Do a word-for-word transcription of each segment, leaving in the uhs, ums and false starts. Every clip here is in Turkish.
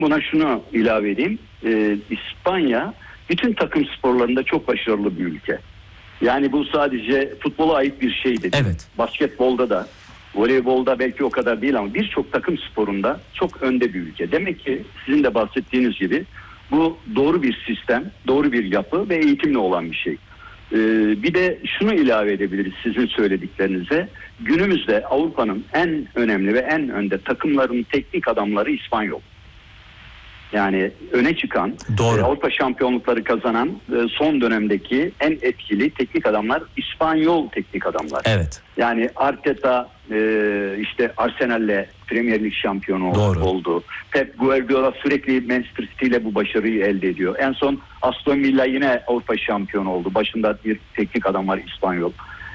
buna şunu ilave edeyim. Ee, İspanya bütün takım sporlarında çok başarılı bir ülke. Yani bu sadece futbola ait bir şey değil. Evet. Basketbolda da, voleybolda belki o kadar değil ama birçok takım sporunda çok önde bir ülke. Demek ki sizin de bahsettiğiniz gibi bu doğru bir sistem, doğru bir yapı ve eğitimle olan bir şey. Ee, bir de şunu ilave edebiliriz sizin söylediklerinize. Günümüzde Avrupa'nın en önemli ve en önde takımların teknik adamları İspanyol. Yani öne çıkan, e, Avrupa şampiyonlukları kazanan e, son dönemdeki en etkili teknik adamlar İspanyol teknik adamlar. Evet. Yani Arteta e, işte Arsenal'le Premier Lig şampiyonu Doğru. oldu. Pep Guardiola sürekli Manchester City ile bu başarıyı elde ediyor. En son Aston Villa yine Avrupa şampiyonu oldu. Başında bir teknik adam var İspanyol.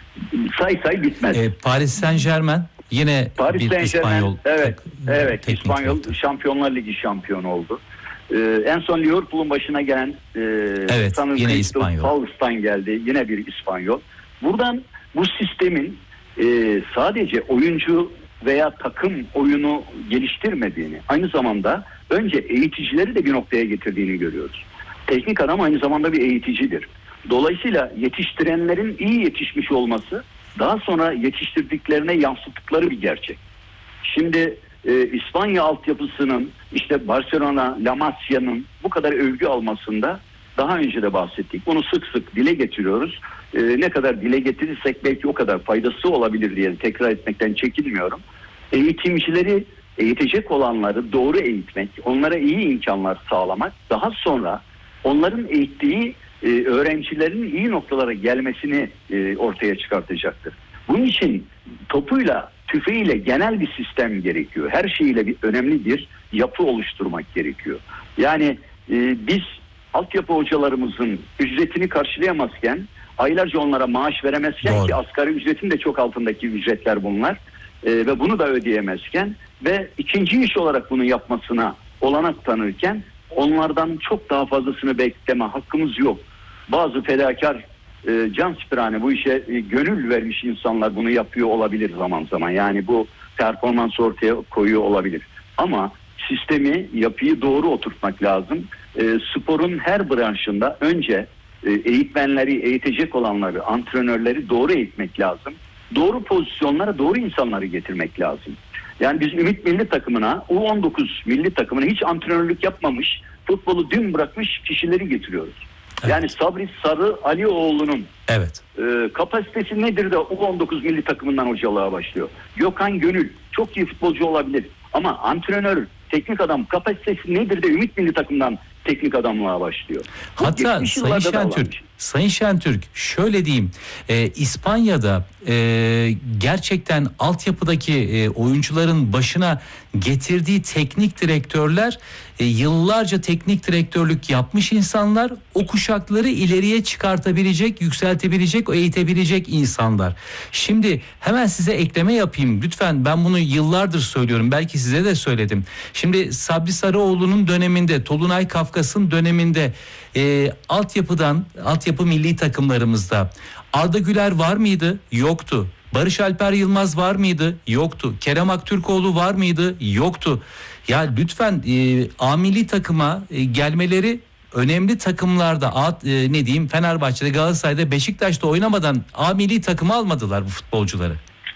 Say say bitmez. E, Paris Saint-Germain yine Paris bir Saint-Germain, İspanyol. evet, tek, evet İspanyol direktör. Şampiyonlar Ligi şampiyonu oldu. Ee, en son Liverpool'un başına gelen e, evet, yine İspanyol. Pauls'tan geldi. Yine bir İspanyol. Buradan bu sistemin e, sadece oyuncu veya takım oyunu geliştirmediğini, aynı zamanda önce eğiticileri de bir noktaya getirdiğini görüyoruz. Teknik adam aynı zamanda bir eğiticidir. Dolayısıyla yetiştirenlerin iyi yetişmiş olması daha sonra yetiştirdiklerine yansıttıkları bir gerçek. Şimdi e, İspanya altyapısının işte Barcelona, La Masia'nın bu kadar övgü almasında daha önce de bahsettik. Bunu sık sık dile getiriyoruz. E, ne kadar dile getirirsek belki o kadar faydası olabilir diye tekrar etmekten çekinmiyorum. Eğitimcileri, eğitecek olanları doğru eğitmek, onlara iyi imkanlar sağlamak, daha sonra onların eğittiği e, öğrencilerin iyi noktalara gelmesini e, ortaya çıkartacaktır. Bunun için topuyla, tüfeğiyle genel bir sistem gerekiyor. Her şeyiyle bir önemli bir yapı oluşturmak gerekiyor. Yani e, biz altyapı hocalarımızın ücretini karşılayamazken, aylarca onlara maaş veremezken, doğru, ki asgari ücretin de çok altındaki ücretler bunlar e, ve bunu da ödeyemezken ve ikinci iş olarak bunu yapmasına olanak tanırken onlardan çok daha fazlasını bekleme hakkımız yok. Bazı fedakar e, cansiperane bu işe e, gönül vermiş insanlar bunu yapıyor olabilir zaman zaman. Yani bu performans ortaya koyuyor olabilir. Ama sistemi, yapıyı doğru oturtmak lazım. E, sporun her branşında önce e, eğitmenleri, eğitecek olanları, antrenörleri doğru eğitmek lazım. Doğru pozisyonlara doğru insanları getirmek lazım. Yani biz Ümit milli takımına, U on dokuz milli takımına hiç antrenörlük yapmamış, futbolu dün bırakmış kişileri getiriyoruz. Evet. Yani Sabri Sarı Alioğlu'nun evet. e, kapasitesi nedir de U on dokuz milli takımından hocalığa başlıyor. Gökhan Gönül çok iyi futbolcu olabilir ama antrenör, teknik adam kapasitesi nedir de Ümit milli takımdan teknik adamlığa başlıyor. Hatta Sayın Şentürk, Sayın Şentürk şöyle diyeyim, e, İspanya'da e, gerçekten altyapıdaki e, oyuncuların başına getirdiği teknik direktörler e, yıllarca teknik direktörlük yapmış insanlar, o kuşakları ileriye çıkartabilecek, yükseltebilecek, eğitebilecek insanlar. Şimdi hemen size ekleme yapayım lütfen, ben bunu yıllardır söylüyorum, belki size de söyledim. Şimdi Sabri Sarıoğlu'nun döneminde, Tolunay Kafkas'ın döneminde e, altyapıdan, altyapı milli takımlarımızda Arda Güler var mıydı? Yoktu. Barış Alper Yılmaz var mıydı? Yoktu. Kerem Aktürkoğlu var mıydı? Yoktu. Ya lütfen e, A milli takıma e, gelmeleri, önemli takımlarda A, e, ne diyeyim Fenerbahçe'de, Galatasaray'da, Beşiktaş'ta oynamadan A milli takıma almadılar bu futbolcuları.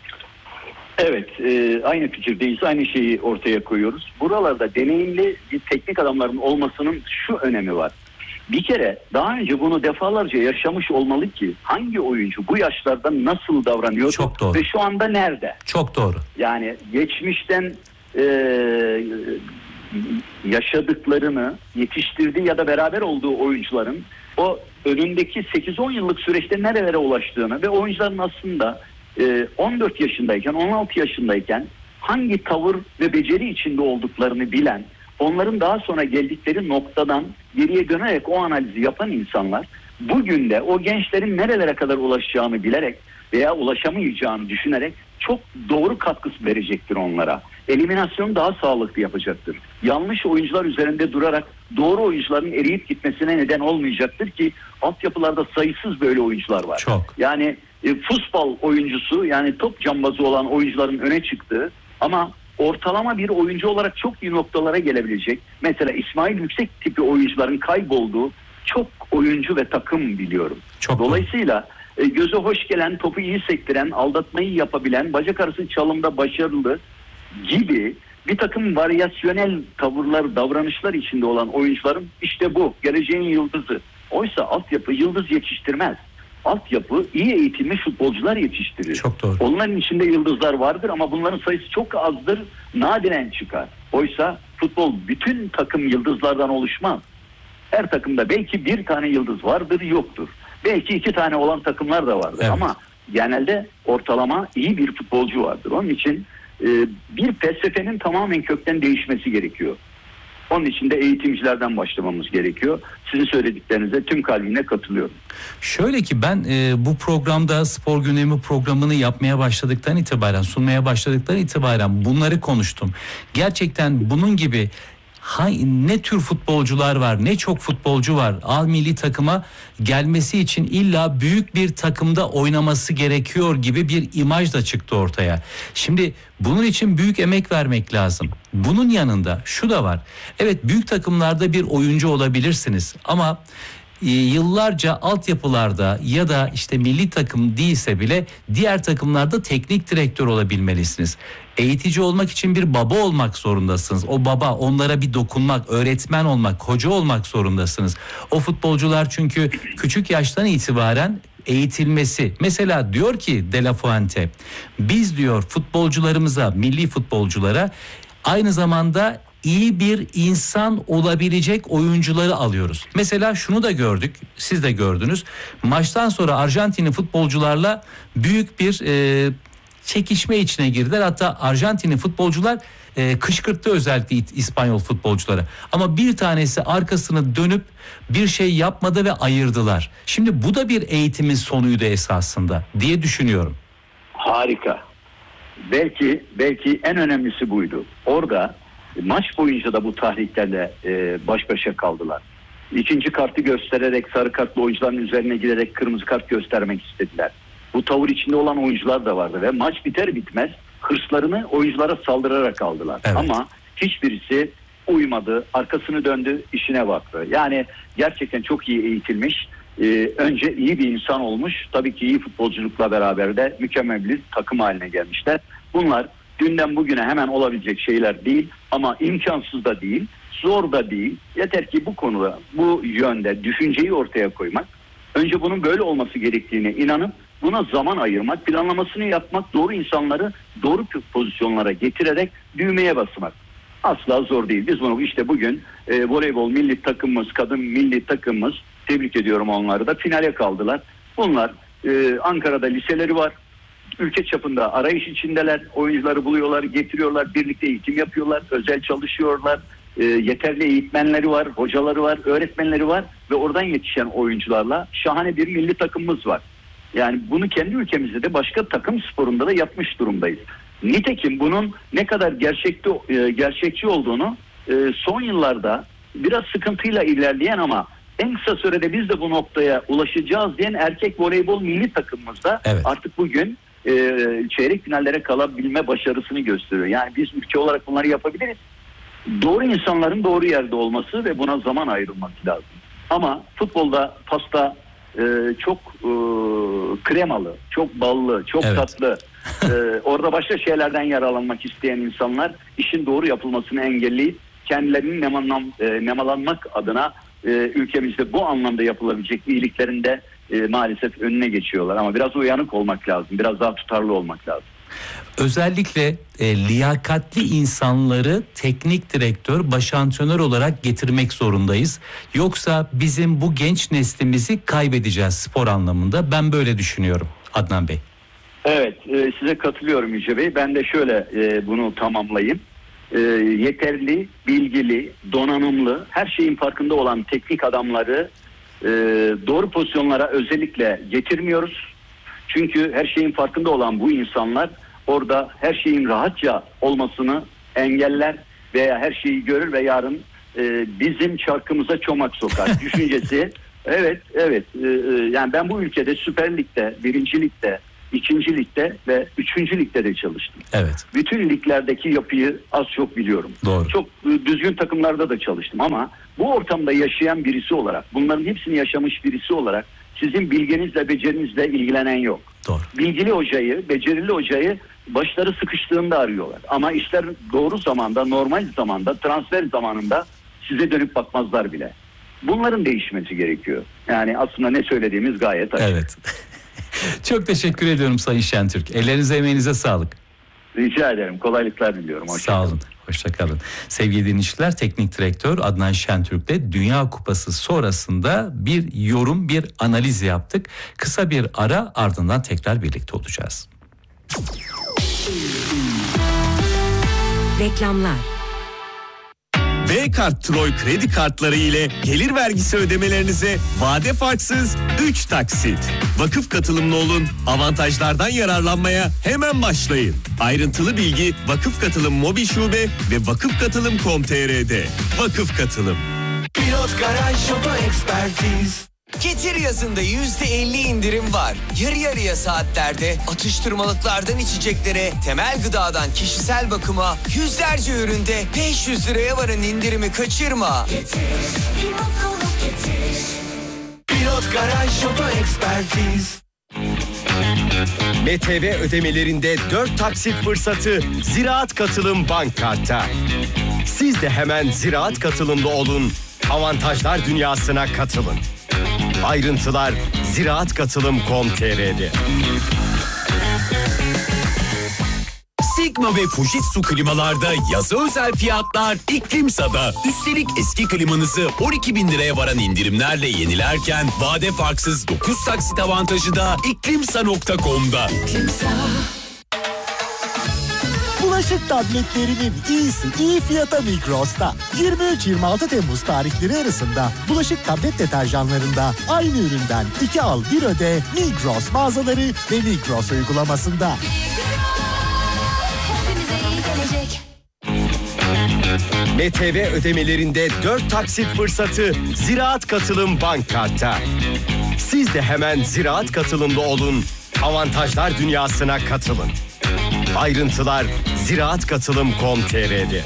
Evet, e, aynı fikirdeyiz, aynı şeyi ortaya koyuyoruz. Buralarda deneyimli bir teknik adamların olmasının şu önemi var. Bir kere daha önce bunu defalarca yaşamış olmalı ki hangi oyuncu bu yaşlarda nasıl davranıyordu ve şu anda nerede? Çok doğru. Yani geçmişten e, yaşadıklarını, yetiştirdiği ya da beraber olduğu oyuncuların o önündeki sekiz on yıllık süreçte nerelere ulaştığını ve oyuncuların aslında on dört yaşındayken, on altı yaşındayken hangi tavır ve beceri içinde olduklarını bilen, onların daha sonra geldikleri noktadan geriye dönerek o analizi yapan insanlar bugün de o gençlerin nerelere kadar ulaşacağını bilerek veya ulaşamayacağını düşünerek çok doğru katkısı verecektir onlara. Eliminasyonu daha sağlıklı yapacaktır. Yanlış oyuncular üzerinde durarak doğru oyuncuların eriyip gitmesine neden olmayacaktır ki altyapılarda sayısız böyle oyuncular var. Çok. Yani e, futbol oyuncusu, yani top cambazı olan oyuncuların öne çıktığı ama ortalama bir oyuncu olarak çok iyi noktalara gelebilecek. Mesela İsmail Yüksek tipi oyuncuların kaybolduğu çok oyuncu ve takım biliyorum. Çok Dolayısıyla e, göze hoş gelen, topu iyi sektiren, aldatmayı yapabilen, bacak arası çalımda başarılı gibi bir takım varyasyonel tavırlar, davranışlar içinde olan oyuncuların işte bu geleceğin yıldızı. Oysa altyapı yıldız yetiştirmez. Altyapı iyi eğitilmiş futbolcular yetiştirir. Çok doğru. Onların içinde yıldızlar vardır ama bunların sayısı çok azdır, nadiren çıkar. Oysa futbol bütün takım yıldızlardan oluşmaz. Her takımda belki bir tane yıldız vardır, yoktur. Belki iki tane olan takımlar da vardır, evet. Ama genelde ortalama iyi bir futbolcu vardır. Onun için e, bir felsefenin tamamen kökten değişmesi gerekiyor. Onun için de eğitimcilerden başlamamız gerekiyor. Sizin söylediklerinize tüm kalbimle katılıyorum. Şöyle ki ben e, bu programda Spor Gündemi programını yapmaya başladıktan itibaren, sunmaya başladıktan itibaren bunları konuştum. Gerçekten bunun gibi ha, ne tür futbolcular var, ne çok futbolcu var. A milli takıma gelmesi için illa büyük bir takımda oynaması gerekiyor gibi bir imaj da çıktı ortaya. Şimdi bunun için büyük emek vermek lazım. Bunun yanında şu da var. Evet, büyük takımlarda bir oyuncu olabilirsiniz ama yıllarca altyapılarda ya da işte milli takım değilse bile diğer takımlarda teknik direktör olabilmelisiniz. Eğitici olmak için bir baba olmak zorundasınız. O baba, onlara bir dokunmak, öğretmen olmak, hoca olmak zorundasınız. O futbolcular çünkü küçük yaştan itibaren eğitilmesi. Mesela diyor ki De La Fuente, biz diyor futbolcularımıza, milli futbolculara aynı zamanda iyi bir insan olabilecek oyuncuları alıyoruz. Mesela şunu da gördük, siz de gördünüz. Maçtan sonra Arjantinli futbolcularla büyük bir e, çekişme içine girdiler. Hatta Arjantinli futbolcular e, kışkırttı özellikle İspanyol futbolcuları. Ama bir tanesi arkasını dönüp bir şey yapmadı ve ayırdılar. Şimdi bu da bir eğitimin sonuydu esasında diye düşünüyorum. Harika. Belki belki en önemlisi buydu. Orada maç boyunca da bu tahriklerle e, baş başa kaldılar. İkinci kartı göstererek sarı kartlı oyuncuların üzerine giderek kırmızı kart göstermek istediler. Bu tavır içinde olan oyuncular da vardı ve maç biter bitmez hırslarını oyunculara saldırarak aldılar. Evet. Ama hiçbirisi uymadı, arkasını döndü, işine baktı. Yani gerçekten çok iyi eğitilmiş, e, önce iyi bir insan olmuş, tabii ki iyi futbolculukla beraber de mükemmel bir takım haline gelmişler. Bunlar dünden bugüne hemen olabilecek şeyler değil ama imkansız da değil, zor da değil. Yeter ki bu konuda, bu yönde düşünceyi ortaya koymak, önce bunun böyle olması gerektiğine inanıp buna zaman ayırmak, planlamasını yapmak, doğru insanları doğru pozisyonlara getirerek düğmeye basmak. Asla zor değil. Biz bunu işte bugün e, voleybol milli takımımız, kadın milli takımımız, tebrik ediyorum onları da, finale kaldılar. Bunlar e, Ankara'da liseleri var. Ülke çapında arayış içindeler. Oyuncuları buluyorlar, getiriyorlar, birlikte eğitim yapıyorlar, özel çalışıyorlar. E, yeterli eğitmenleri var, hocaları var, öğretmenleri var ve oradan yetişen oyuncularla şahane bir milli takımımız var. Yani bunu kendi ülkemizde de başka takım sporunda da yapmış durumdayız. Nitekim bunun ne kadar gerçekçi, gerçekçi olduğunu son yıllarda biraz sıkıntıyla ilerleyen ama en kısa sürede biz de bu noktaya ulaşacağız diyen erkek voleybol milli takımımızda evet. Artık bugün e, çeyrek finallere kalabilme başarısını gösteriyor. Yani biz ülke olarak bunları yapabiliriz. Doğru insanların doğru yerde olması ve buna zaman ayrılması lazım. Ama futbolda pasta e, çok e, kremalı, çok ballı, çok evet. tatlı. ee, orada başka şeylerden yararlanmak isteyen insanlar işin doğru yapılmasını engelleyip kendilerinin nemalan, e, nemalanmak adına e, ülkemizde bu anlamda yapılabilecek iyiliklerin de e, maalesef önüne geçiyorlar. Ama biraz uyanık olmak lazım, biraz daha tutarlı olmak lazım. Özellikle e, liyakatli insanları teknik direktör, baş antrenör olarak getirmek zorundayız. Yoksa bizim bu genç neslimizi kaybedeceğiz spor anlamında. Ben böyle düşünüyorum Adnan Bey. Evet, e, size katılıyorum Yüce Bey. Ben de şöyle e, bunu tamamlayayım. E, yeterli, bilgili, donanımlı, her şeyin farkında olan teknik adamları e, doğru pozisyonlara özellikle getirmiyoruz. Çünkü her şeyin farkında olan bu insanlar orada her şeyin rahatça olmasını engeller veya her şeyi görür ve yarın e, bizim çarkımıza çomak sokar düşüncesi. Evet, evet. E, e, yani ben bu ülkede Süper Lig'de, Birinci Lig'de ikinci ligde ve üçüncü ligde de çalıştım. Evet. Bütün liglerdeki yapıyı az çok biliyorum. Doğru. Çok düzgün takımlarda da çalıştım ama bu ortamda yaşayan birisi olarak, bunların hepsini yaşamış birisi olarak sizin bilginizle, becerinizle ilgilenen yok. Doğru. Bilgili hocayı, becerili hocayı başları sıkıştığında arıyorlar. Ama işler doğru zamanda, normal zamanda, transfer zamanında size dönüp bakmazlar bile. Bunların değişmesi gerekiyor. Yani aslında ne söylediğimiz gayet açık. Evet. Çok teşekkür ediyorum Sayın Şentürk. Ellerinize, emeğinize sağlık. Rica ederim. Kolaylıklar diliyorum. Hoşça Sağ olun. kalın. Hoşçakalın. Sevgili dinleyiciler, teknik direktör Adnan Şentürk'le Dünya Kupası sonrasında bir yorum, bir analiz yaptık. Kısa bir ara, ardından tekrar birlikte olacağız. Reklamlar. V-Kart Troy kredi kartları ile gelir vergisi ödemelerinize vade farksız üç taksit. Vakıf katılımlı olun, avantajlardan yararlanmaya hemen başlayın. Ayrıntılı bilgi Vakıf Katılım Mobil Şube ve vakıf katılım nokta com nokta tr'de. Vakıf Katılım. Pilot Garaj Oto Ekspertiz. Getir yazında yüzde elli indirim var. Yarı yarıya saatlerde, atıştırmalıklardan içeceklere, temel gıdadan kişisel bakıma, yüzlerce üründe beş yüz liraya varan indirimi kaçırma. Getir, pilot getir. Pilot Garaj Oto Ekspertiz. M T V ödemelerinde dört taksit fırsatı Ziraat Katılım Bank Kart'ta. Siz de hemen Ziraat Katılımlı olun, avantajlar dünyasına katılın. Ayrıntılar ziraat katılım nokta com nokta tr'de. Sigma ve Fujitsu klimalarda yazı özel fiyatlar İklimsa'da. Üstelik eski klimanızı on iki bin liraya varan indirimlerle yenilerken vade farksız dokuz taksit avantajı da iklimsa nokta com'da. Bulaşık tabletlerinin iyisi iyi fiyata Migros'ta. yirmi üç yirmi altı Temmuz tarihleri arasında bulaşık tablet deterjanlarında aynı üründen iki al bir öde Migros mağazaları ve Migros uygulamasında. M T V ödemelerinde dört taksit fırsatı Ziraat Katılım Bank Kart'ta. Siz de hemen Ziraat Katılımlı olun, avantajlar dünyasına katılın. Ayrıntılar ziraat katılım nokta com nokta tr'de.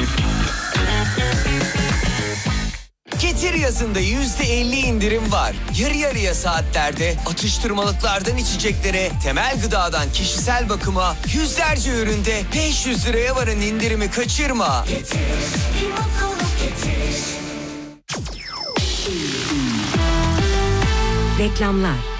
Getir yazında yüzde elli indirim var. Yarı yarıya saatlerde, atıştırmalıklardan içeceklere, temel gıdadan kişisel bakıma, yüzlerce üründe beş yüz liraya varan indirimi kaçırma. Getir, getir. Reklamlar.